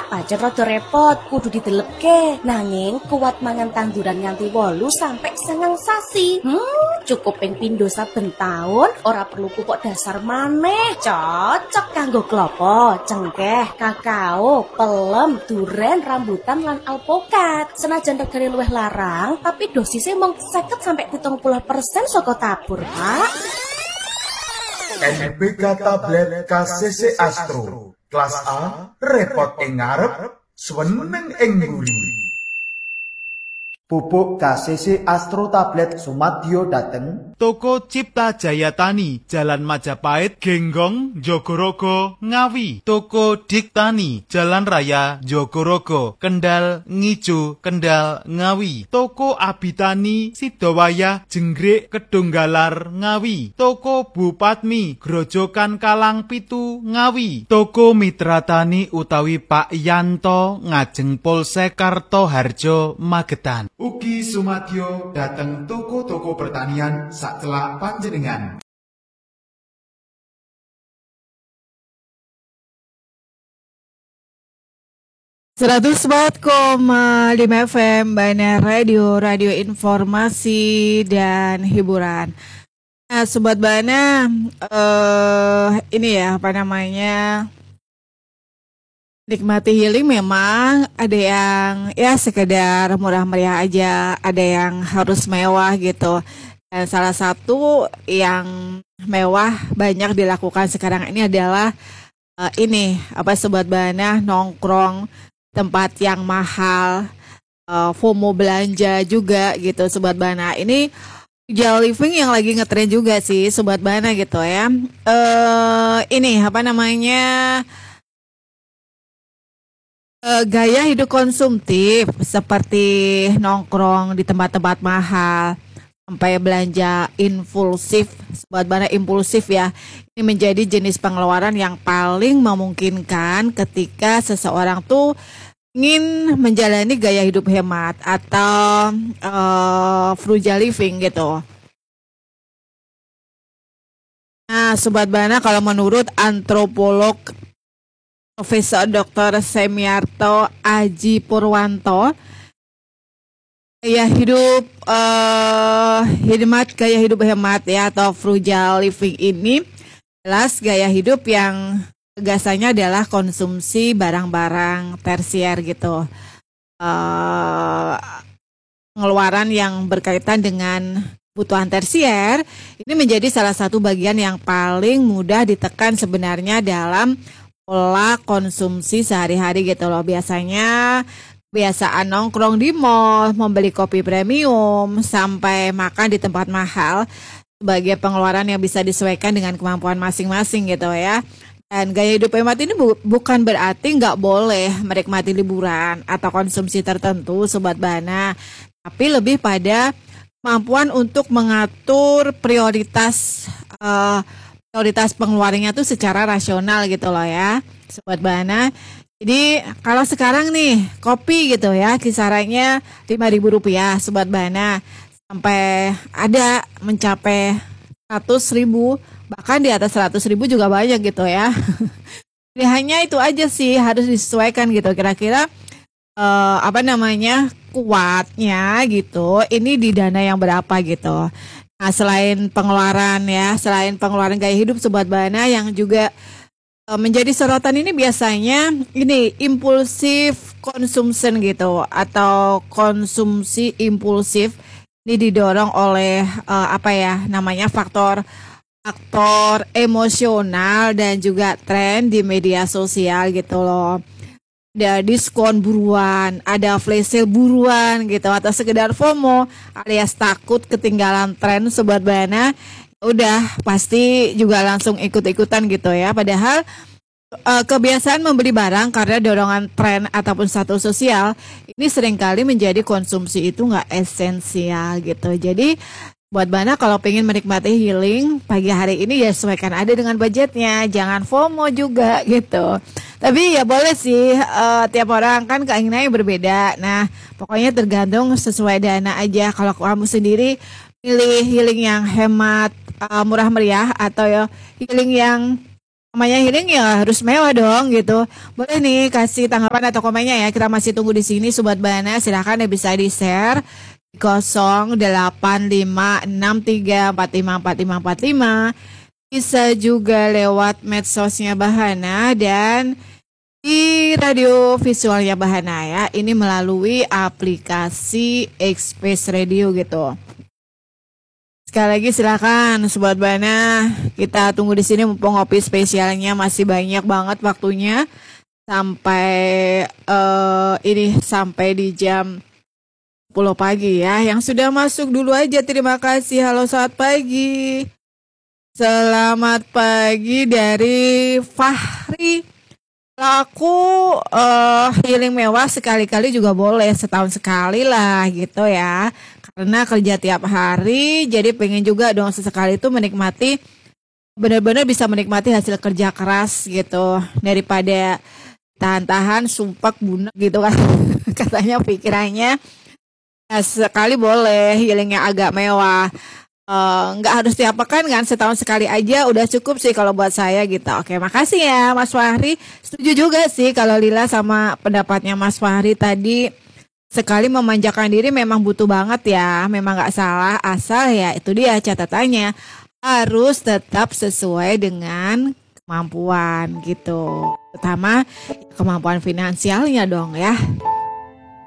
pancen rada repot, kudu didelepke. Nanging kuat mangan tanduran nganti 8 sampai 9 sasi. Cukup ping pindho saben taun, ora perlu pupuk dasar maneh. Cocok kanggo klopo, cengkeh, kakao, pelem, duren, rambutan lan alpukat. Senajan regane luwih larang, tapi dosisnya mung 50 sampai 70% saka tabur, Pak. NPK tablet KCC Astro kelas A repot ing ngarep sweneng ing mburi. Pupuk KCC Astro tablet sumadyo dateng Toko Cipta Jaya Tani, Jalan Majapahit, Genggong, Jogorogo, Ngawi. Toko Diktani, Jalan Raya, Jogorogo, Kendal, Ngijo, Kendal, Ngawi. Toko Abitani, Sidowaya, Jenggrik, Kedunggalar, Ngawi. Toko Bupatmi, Grojogan Kalang Pitu, Ngawi. Toko Mitra Tani utawi Pak Yanto, Ngajeng Polsek Kartoharjo, Magetan. Ugi sumadyo dateng toko-toko pertanian sacelak panjenengan. .5 FM Bana Radio, radio informasi dan hiburan. Nah, Sobat Bana, ini ya apa namanya? Nikmati healing memang ada yang ya sekedar murah meriah aja, ada yang harus mewah gitu. Dan salah satu yang mewah banyak dilakukan sekarang ini adalah ini apa Sobat Bana, nongkrong tempat yang mahal, FOMO belanja juga gitu Sobat Bana. Ini Frugal living yang lagi ngetren juga sih Sobat Bana gitu ya. Ini apa namanya? Gaya hidup konsumtif seperti nongkrong di tempat-tempat mahal sampai belanja impulsif, Sobat Bana impulsif ya. Ini menjadi jenis pengeluaran yang paling memungkinkan ketika seseorang tuh ingin menjalani gaya hidup hemat atau frugal living gitu. Nah, Sobat Bana, kalau menurut antropolog Profesor Dr. Semiarto Aji Purwanto, gaya hidup gaya hidup hemat ya atau frugal living ini jelas gaya hidup yang gagasannya adalah konsumsi barang-barang tersier gitu. Pengeluaran yang berkaitan dengan kebutuhan tersier ini menjadi salah satu bagian yang paling mudah ditekan sebenarnya dalam pola konsumsi sehari-hari gitu loh. Biasanya kebiasaan nongkrong di mall, membeli kopi premium, sampai makan di tempat mahal sebagai pengeluaran yang bisa disesuaikan dengan kemampuan masing-masing gitu ya. Dan gaya hidup hemat ini bukan berarti nggak boleh menikmati liburan atau konsumsi tertentu Sobat Bana, tapi lebih pada kemampuan untuk mengatur prioritas pengeluarannya tuh secara rasional gitu loh ya Sobat Bana. Jadi kalau sekarang nih kopi gitu ya kisarannya Rp5.000 Sobat Bana, sampai ada mencapai 100.000, bahkan di atas 100.000 juga banyak gitu ya. Pilihannya itu aja sih, harus disesuaikan gitu kira-kira kuatnya gitu ini di dana yang berapa gitu. Nah, selain pengeluaran gaya hidup Sobat Bana yang juga menjadi sorotan ini biasanya ini impulsif consumption gitu atau konsumsi impulsif ini didorong oleh faktor emosional dan juga tren di media sosial gitu loh. Ada diskon buruan, ada flash sale buruan gitu, atau sekedar FOMO alias takut ketinggalan tren Sobat Bana, udah pasti juga langsung ikut-ikutan gitu ya. Padahal kebiasaan membeli barang karena dorongan tren ataupun status sosial ini seringkali menjadi konsumsi itu nggak esensial gitu. Jadi buat Bana kalau pengen menikmati healing pagi hari ini ya sesuaikan ada dengan budgetnya, jangan FOMO juga gitu. Tapi ya boleh sih, tiap orang kan keinginannya berbeda. Nah pokoknya tergantung sesuai dana aja. Kalau kamu sendiri pilih healing yang hemat, murah meriah, atau ya healing yang namanya healing ya harus mewah dong gitu. Boleh nih kasih tanggapan atau komennya ya. Kita masih tunggu di sini Sobat Bana. Silahkan ya bisa di-share di 085634545545. Bisa juga lewat medsosnya Bahana dan di radio visualnya Bahana ya. Ini melalui aplikasi Express Radio gitu. Sekali lagi silakan Sobat Bana, kita tunggu di sini mumpung ngopi spesialnya masih banyak banget waktunya sampai sampai di jam 10 pagi ya. Yang sudah masuk dulu aja terima kasih. Halo selamat pagi. Selamat pagi dari Fahri. Kalau aku healing mewah sekali-kali juga boleh, setahun sekali lah gitu ya. Karena kerja tiap hari, jadi pengen juga dong sesekali itu menikmati, benar-benar bisa menikmati hasil kerja keras gitu. Daripada tahan-tahan, sumpak bunak gitu kan. Katanya pikirannya, nah, sekali boleh healingnya agak mewah. Nggak harus diapakan kan, setahun sekali aja udah cukup sih kalau buat saya gitu. Oke, makasih ya Mas Fahri. Setuju juga sih kalau Lila sama pendapatnya Mas Fahri tadi. Sekali memanjakan diri memang butuh banget ya, memang nggak salah, asal ya itu dia catatannya harus tetap sesuai dengan kemampuan gitu, terutama kemampuan finansialnya dong ya.